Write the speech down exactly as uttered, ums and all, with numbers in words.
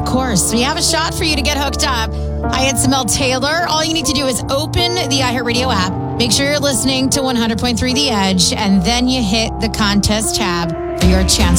course. We have a shot for you to get hooked up. Hi, it's Mel Taylor. All you need to do is open the iHeartRadio app. Make sure you're listening to one hundred point three The Edge, and then you hit the contest tab for your chance